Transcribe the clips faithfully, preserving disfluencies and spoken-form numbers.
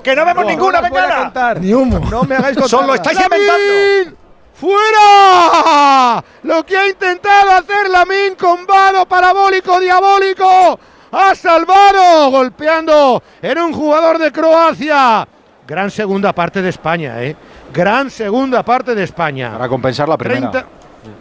que no vemos no, ninguna no vengana. Ni humo. No me hagáis contar. Solo lo estáis inventando. ¡Fuera! Lo que ha intentado hacer Lamine con vado parabólico diabólico. Ha salvado golpeando en un jugador de Croacia. Gran segunda parte de España, ¿eh? Gran segunda parte de España. Para compensar la primera. treinta,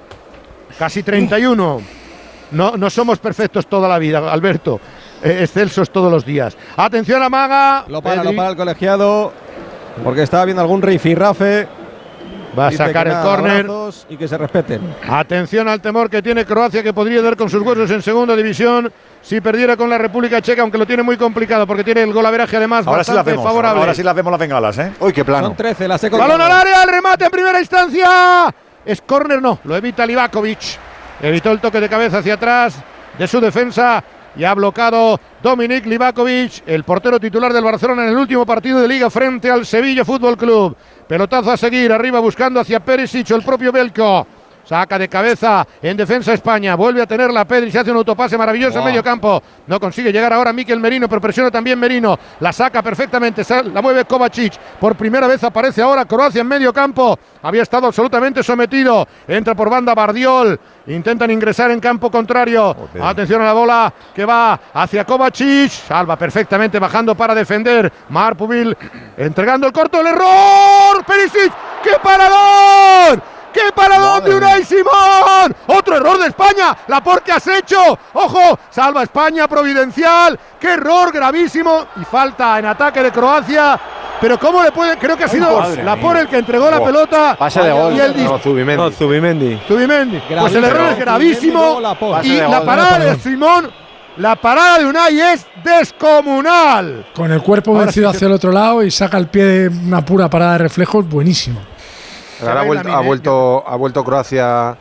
casi treinta y uno. No, no somos perfectos toda la vida, Alberto. Eh, excelsos todos los días. Atención a Maga. Lo para, Pedri. lo para el colegiado. Porque estaba viendo algún rifirrafe. Va a Dice sacar que el nada, córner. abrazos y que se respeten. Atención al temor que tiene Croacia, que podría dar con sus huesos en segunda división si perdiera con la República Checa, aunque lo tiene muy complicado porque tiene el golaveraje además Ahora sí las bastante vemos. favorable. Ahora sí las vemos las bengalas, ¿eh? Uy, qué plano. Son trece, la seco. Balón al área, el remate en primera instancia. Es córner, no, lo evita Livakovic. Evitó el toque de cabeza hacia atrás de su defensa y ha bloqueado Dominik Livakovic, el portero titular del Barcelona en el último partido de Liga frente al Sevilla Fútbol Club. Pelotazo a seguir, arriba buscando hacia Perisic, el propio Belko. Saca de cabeza en defensa España. Vuelve a tenerla Pedri. Se hace un autopase maravilloso wow. en medio campo. No consigue llegar ahora Mikel Merino, pero presiona también Merino. La saca perfectamente. La mueve Kovacic. Por primera vez aparece ahora Croacia en medio campo. Había estado absolutamente sometido. Entra por banda Bardiol. Intentan ingresar en campo contrario. Okay. Atención a la bola que va hacia Kovacic. Salva perfectamente bajando para defender. Marpubil entregando el corto. El error. Perisic. ¡Qué parador! ¡Qué paradón de Unai Simón! ¡Otro error de España! ¡Laporte, ¿qué has hecho! ¡Ojo! Salva España, providencial. ¡Qué error gravísimo! Y falta en ataque de Croacia. Pero ¿cómo le puede? Creo que ha sido Laporte el que entregó oh. la pelota. Pase de gol. Y el no, Zubimendi. No, Zubimendi. Zubimendi. Pues el error es gravísimo. Y la parada de Simón, la parada de Unai es descomunal. Con el cuerpo Ahora vencido sí hacia el otro lado y saca el pie de una pura parada de reflejos, buenísimo. Ahora ha vuelto, ha, vuelto, ha vuelto Croacia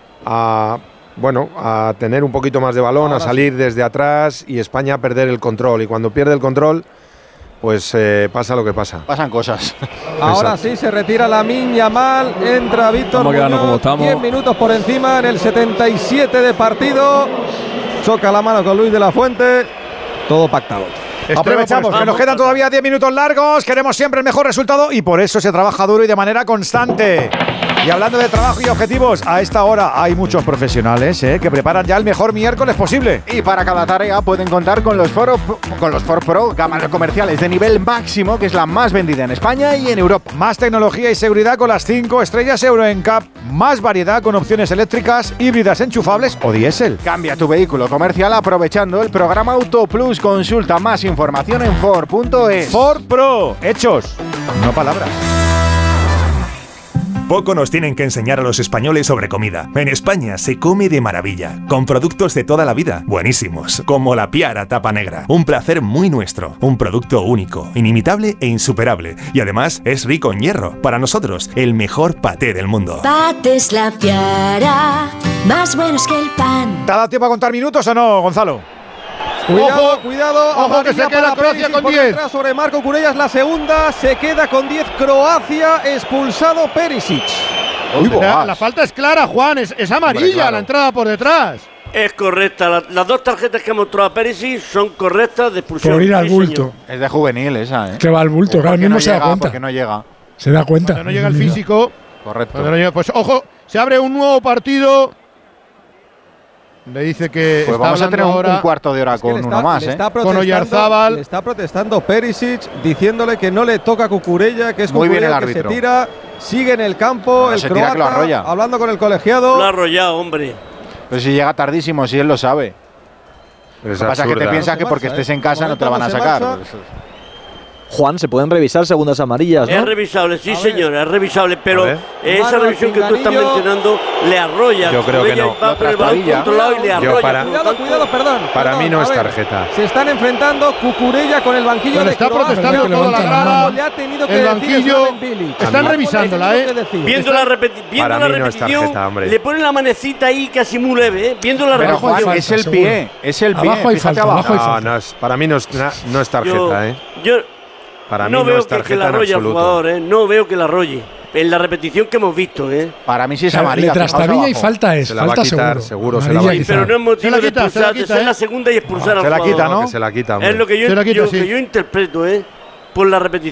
a, bueno, a tener un poquito más de balón, Ahora a salir sí. desde atrás y España a perder el control. Y cuando pierde el control, pues eh, pasa lo que pasa. Pasan cosas. Ahora Exacto. sí se retira Lamine Yamal, entra Víctor Muñoz, diez minutos por encima en el setenta y siete de partido. Choca la mano con Luis de la Fuente. Todo pactado. Aprovechamos que nos quedan todavía diez minutos largos, queremos siempre el mejor resultado y por eso se trabaja duro y de manera constante. Y hablando de trabajo y objetivos, a esta hora hay muchos profesionales ¿eh? que preparan ya el mejor miércoles posible. Y para cada tarea pueden contar con los Ford, con los Ford Pro, gama comerciales de nivel máximo, que es la más vendida en España y en Europa. Más tecnología y seguridad con las cinco estrellas Euro N C A P. Más variedad con opciones eléctricas, híbridas enchufables o diésel. Cambia tu vehículo comercial aprovechando el programa Auto Plus. Consulta más información en Ford punto es. Ford Pro. Hechos, no palabras. Poco nos tienen que enseñar a los españoles sobre comida. En España se come de maravilla, con productos de toda la vida, buenísimos, como la Piara Tapa Negra. Un placer muy nuestro, un producto único, inimitable e insuperable. Y además es rico en hierro. Para nosotros, el mejor paté del mundo. Patés La Piara, más buenos que el pan. ¿Te ha dado tiempo a contar minutos o no, Gonzalo? Cuidado, ojo, cuidado, ojo que se queda Croacia con diez. Sobre Marco Curellas, la segunda, se queda con diez Croacia, expulsado Perisic. Uy, la, la falta es clara, Juan, es, es amarilla. Hombre, claro. La entrada por detrás. Es correcta, la, las dos tarjetas que ha mostrado a Perisic son correctas de expulsión. Por ir al sí, bulto. Señor. Es de juvenil esa, ¿eh? Que va al bulto, claro, mismo no se llega, da cuenta. Porque no llega. Se da cuenta. Cuando no llega el físico. Correcto. No llega, pues ojo, se abre un nuevo partido. Le dice que pues está vamos a tener un, ahora, un cuarto de hora es con está, uno más, ¿eh? Con Oyarzábal. Le está protestando Perisic, diciéndole que no le toca a Cucurella, que es Muy bien el Cucurella que árbitro. se tira, sigue en el campo, no, el se croata, tira que lo arrolla. hablando con el colegiado. Lo ha arrollado, hombre. Pero si llega tardísimo, si él lo sabe. Lo que pasa es que te piensas que porque estés en casa no te la van a sacar. Juan, ¿se pueden revisar segundas amarillas, no? Es revisable, sí señor, es revisable, pero esa revisión que tú estás mencionando le arrolla. Yo creo que no. Va por el balón controlado y le arrolla. Para, cuidado, cuidado, perdón. Para perdón, mí no es ver, tarjeta. Se están enfrentando Cucurella con el banquillo pero de está Croacia. protestando toda la grada. Le ha tenido que el banquillo. banquillo. Están revisándola, ¿eh? Viendo la, repeti viendo la repetición, no le ponen la manecita ahí casi muy leve, ¿eh? Viendo la repetición. Pero Juan, es el pie, es el pie. Abajo hay falta, abajo hay falta. No, para mí no es, no es tarjeta, ¿eh? Yo Para no mí veo no es que, tarjeta que la arrolle en al jugador, ¿eh? No veo que la arrolle. En la repetición que hemos visto, ¿eh? Para mí sí es o sea, amarilla. Le trastabilla y falta es. Se la falta va a quitar, seguro. seguro se la va a quitar. Pero no es motivo de expulsar, de quita, ser ¿eh? la segunda y expulsar no, al se la jugador. quita, ¿no? Que se la quita, hombre. Es lo que yo, Se la quita, yo, sí. que yo interpreto, ¿eh? Por la repetición.